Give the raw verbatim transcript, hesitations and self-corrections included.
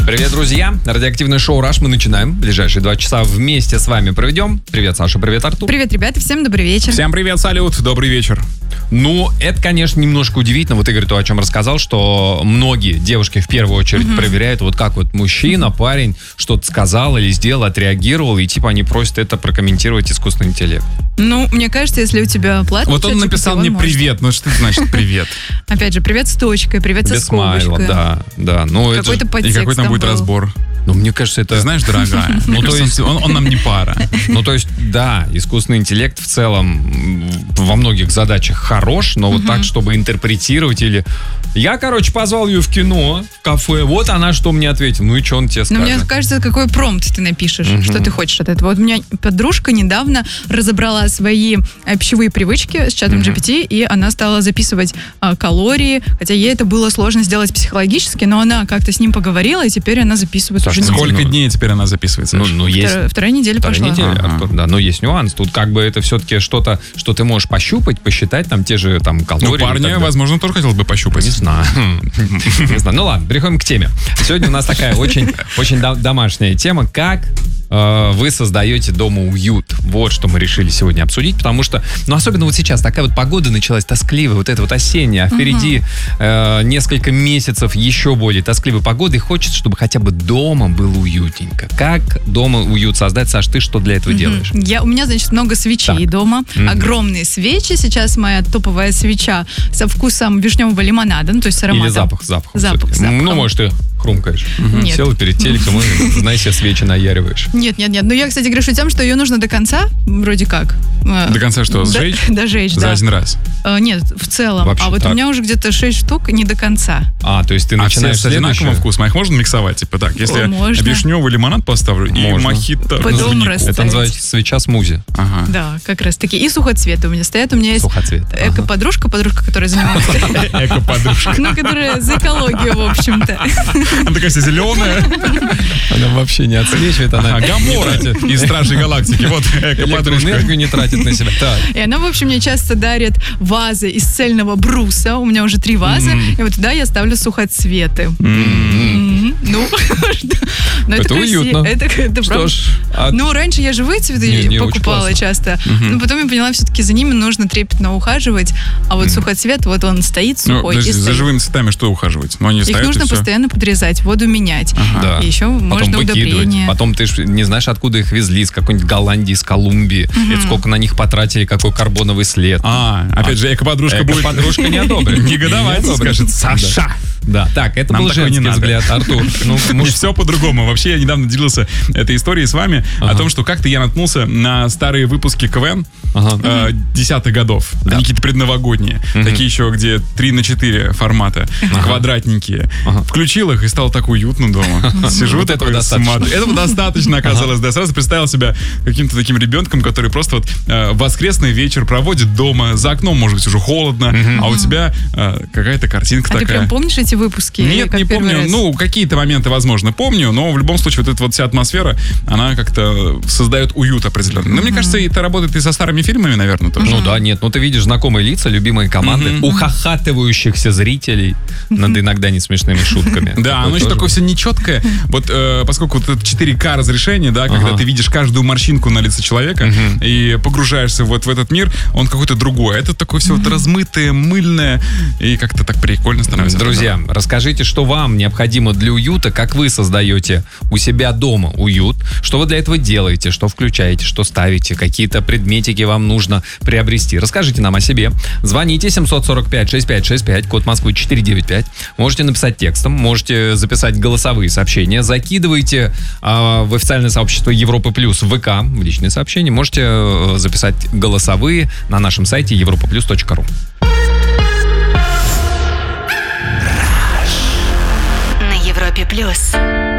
Привет, друзья. Радиоактивное шоу «Раш» мы начинаем. Ближайшие два часа вместе с вами проведем. Привет, Саша, привет, Артур. Привет, ребята, всем добрый вечер. Всем привет, салют, добрый вечер. Ну, это, конечно, немножко удивительно. Вот Игорь то, о чем рассказал, что многие девушки в первую очередь uh-huh. проверяют, вот как вот мужчина, парень что-то сказал или сделал, отреагировал, и типа они просят это прокомментировать искусственный интеллект. Ну, мне кажется, если у тебя платный Вот он написал мне привет, ну что это значит привет? Опять же, привет с точкой, привет со скобочкой. Без смайла, да, да. Ну, какой-то подтекст. И какой там будет разбор? Ну, мне кажется, это... Ты знаешь, дорогая, ну, то есть он, он нам не пара. Ну, то есть, да, искусственный интеллект в целом во многих задачах хорош, но вот так, чтобы интерпретировать или... Я, короче, позвал ее в кино, в кафе, вот она что мне ответила. Ну и что он тебе скажет? Ну, мне кажется, какой промпт ты напишешь, uh-huh. что ты хочешь от этого. Вот у меня подружка недавно разобрала свои э, пищевые привычки с чатом uh-huh. джи пи ти, и она стала записывать э, калории, хотя ей это было сложно сделать психологически, но она как-то с ним поговорила, и теперь она записывает Саша, уже сколько неделю. дней теперь она записывается? Ну, ну, есть... Вторая, вторая неделя вторая пошла. Неделя, ага. Артур, да, но есть нюанс. Тут как бы это все-таки что-то, что ты можешь пощупать, посчитать, там те же там калории. Ну, парня, возможно, тоже хотел бы пощупать. Не знаю. Не знаю. Ну ладно, переходим к теме. Сегодня у нас такая очень, очень домашняя тема, как э, вы создаете дома уют. Вот что мы решили сегодня обсудить, потому что, ну особенно вот сейчас такая вот погода началась тоскливая, вот эта вот осенняя, а впереди э, несколько месяцев еще более тоскливой погоды, и хочется, чтобы хотя бы дома было уютненько. Как дома уют создать? Саш, ты что для этого делаешь? Я, у меня, значит, много свечей Так. дома, mm-hmm. огромные свечи. Сейчас моя топовая свеча со вкусом вишневого лимонада, ну то есть с ароматом. Или запах, запах. Запах, запах. Ну, может, ты хрумкаешь. Нет. Села перед телеком и, знаешь, себе свечи наяриваешь. Нет, нет, нет. Но я, кстати, грешу тем, что ее нужно до конца, вроде как. До конца что, сжечь? До, дожечь, За да. один раз? А, нет, в целом. Вообще а вот так. у меня уже где-то шесть штук не до конца. А, то есть ты А начинаешь все с одинаковым вкусом, а их можно миксовать? Типа так, если О, я можно. вишневый лимонад поставлю и Можно. мохито Потом клубнику. расставить. Это называется свеча смузи. Ага. Да, как раз таки. И сухоцветы у меня стоят. У меня есть Сухоцвет. эко-подружка, подружка, которая занимается... Эко-подружка. Ну, которая за экологию, в общем-то. Она такая вся зеленая. Она вообще не отсвечивает, она А Гамора из Стражей Галактики. Вот эко-подружка. электроэнергию не тратит на себя. Так. И она, в общем, мне часто дарит вазы из цельного бруса. У меня уже три вазы. И вот туда я ставлю сухоцветы. М-м. Ну, ну, Это красиво. уютно. Это, это Что правда. ж, а- Ну, раньше я живые цветы Не, не, очень покупала классно. часто. Но потом я поняла, все-таки за ними нужно трепетно ухаживать. А вот сухоцвет, вот он стоит Ну, сухой. подожди, и за стоит. живыми цветами что ухаживать? Ну, они Их стоят и нужно все. постоянно подрезать, воду менять. Да. И еще Потом можно выкидывать. удобрения. Потом ты ж не знаешь, откуда их везли, из какой-нибудь Голландии, из Колумбии. Это сколько на них потратили, какой карбоновый след. А, опять же, эко-подружка будет... Эко-подружка не одобрит. Негодовать, Не одобрит. скажет, Саша. Да, так, это Нам был такое не женский надо. взгляд, Артур. Ну, Не муж- все по-другому. Вообще, я недавно делился этой историей с вами Ага. о том, что как-то я наткнулся на старые выпуски КВН Ага. э, десятых годов. Да. Они какие-то предновогодние. Мгм. Такие еще, где три на четыре формата. Квадратненькие. Ага. Включил их и стало так уютно дома. Сижу Вот этого такой, достаточно. смотрю. Этого достаточно оказалось. Да, сразу представил себя каким-то таким ребенком, который просто вот э, воскресный вечер проводит дома. За окном, может быть, уже холодно, а у тебя э, какая-то картинка А ты такая. прям помнишь эти выпуски? Или Нет, как не первый помню. раз? Ну, какие-то моменты, возможно, помню, но в любом случае вот эта вот вся атмосфера, она как-то создает уют определенный. Но мне кажется, это работает и со старыми фильмами, наверное, тоже. Ну да, нет, ну ты видишь знакомые лица, любимые команды, Мгм. ухахатывающихся зрителей над иногда не смешными шутками. Да, оно еще тоже. такое все нечеткое. Вот э, поскольку вот это четыре ка разрешение, да, когда Ага. ты видишь каждую морщинку на лице человека Мгм. и погружаешься вот в этот мир, он какой-то другой. Это такое все вот размытое, мыльное, и как-то так прикольно становится. Друзья, расскажите, что вам необходимо для уюта, как вы создаете у себя дома уют, что вы для этого делаете, что включаете, что ставите, какие-то предметики вам нужно приобрести. Расскажите нам о себе. Звоните семь сорок пять шестьдесят пять шестьдесят пять, код Москвы четыреста девяносто пять. Можете написать текстом, можете записать голосовые сообщения, закидывайте э, в официальное сообщество Европы Плюс в ВК, в личные сообщения, можете э, записать голосовые на нашем сайте европа плюс точка ру. На Европе плюс.